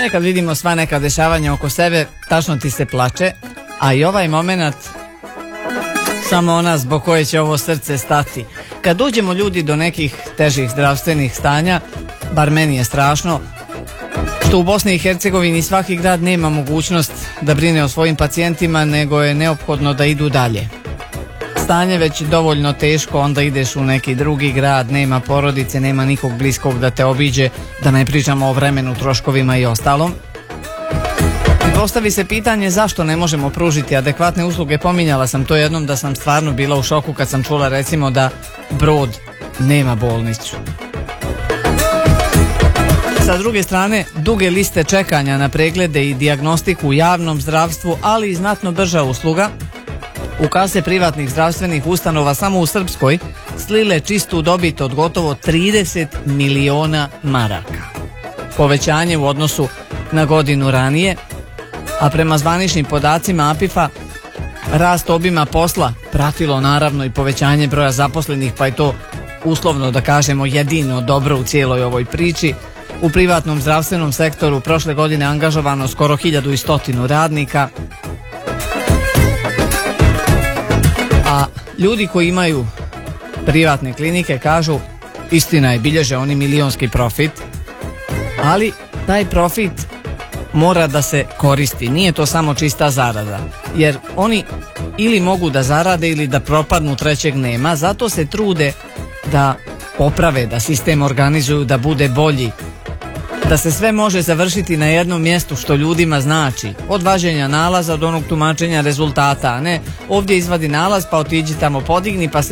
Kad vidimo sva neka dešavanja oko sebe, tačno ti se plače, a i ovaj moment samo ona zbog koje će ovo srce stati. Kad uđemo ljudi do nekih težih zdravstvenih stanja, bar meni je strašno, što u Bosni i Hercegovini svaki grad nema mogućnost da brine o svojim pacijentima, nego je neophodno da idu dalje. Stanje već dovoljno teško, onda ideš u neki drugi grad, nema porodice, nema nikog bliskog da te obiđe, da ne pričamo o vremenu, troškovima i ostalom. I postavi se pitanje zašto ne možemo pružiti adekvatne usluge. Pominjala sam to jednom da sam stvarno bila u šoku kad sam čula recimo da Brod nema bolnicu. Sa druge strane, duge liste čekanja na preglede i dijagnostiku u javnom zdravstvu, ali i znatno brža usluga. U kase privatnih zdravstvenih ustanova samo u Srpskoj slile čistu dobit od gotovo 30 miliona maraka. Povećanje u odnosu na godinu ranije, a prema zvaničnim podacima APIF-a rast obima posla pratilo naravno i povećanje broja zaposlenih, pa je to uslovno da kažemo jedino dobro u cijeloj ovoj priči. U privatnom zdravstvenom sektoru prošle godine angažovano skoro 1100 radnika, a ljudi koji imaju privatne klinike kažu, istina je, bilježe oni milionski profit, ali taj profit mora da se koristi, nije to samo čista zarada, jer oni ili mogu da zarade ili da propadnu, trećeg nema, zato se trude da poprave, da sistem organizuju, da bude bolji, da se sve može završiti na jednom mjestu, što ljudima znači, od vađenja nalaza do onog tumačenja rezultata, a ne ovdje izvadi nalaz pa otiđi tamo podigni pa se